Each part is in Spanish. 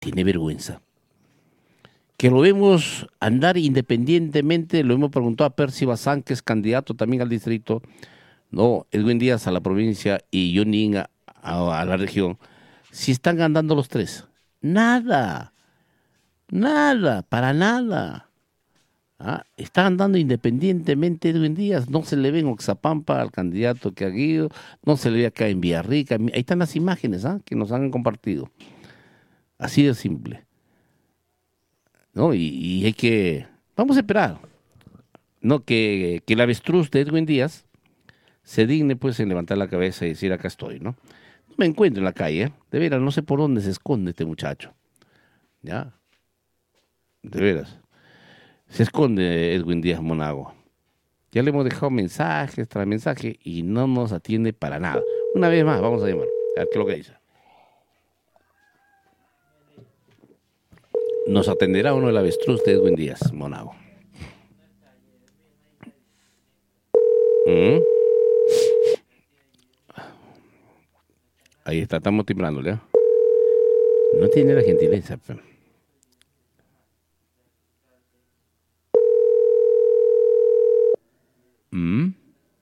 tiene vergüenza. Que lo vemos andar independientemente, lo hemos preguntado a Percy Bazán, que es candidato también al distrito, no, Edwin Díaz a la provincia y Johnny a la región. Si están andando los tres, nada, nada, para nada. ¿Ah? Está andando independientemente Edwin Díaz, no se le ve en Oxapampa al candidato que ha ido, no se le ve acá en Villarrica, ahí están las imágenes que nos han compartido. Así de simple. ¿No? Y hay que, vamos a esperar, ¿no? Que el avestruz de Edwin Díaz se digne pues en levantar la cabeza y decir acá estoy, ¿no? No me encuentro en la calle, ¿eh? De veras, no sé por dónde se esconde este muchacho, ¿ya? De veras. Se esconde Edwin Díaz Monago. Ya le hemos dejado mensajes tras mensaje y no nos atiende para nada. Una vez más, vamos a llamar. A ver qué es lo que dice. Nos atenderá uno el avestruz de Edwin Díaz Monago. ¿Mm? Ahí está, estamos timbrándole. No tiene la gentileza. ¿Mm?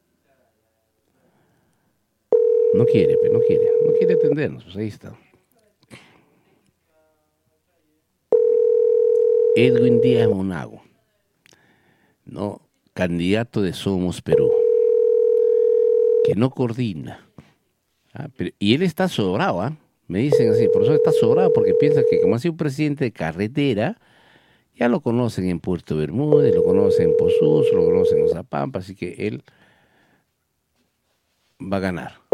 No quiere, no quiere atendernos, pues ahí está. Edwin Díaz Monago, no, candidato de Somos Perú, que no coordina. Y él está sobrado, me dicen así, por eso está sobrado, porque piensa que como ha sido presidente de carretera, ya lo conocen en Puerto Bermúdez, lo conocen en Pozuzo, lo conocen en Zapampa, así que él va a ganar.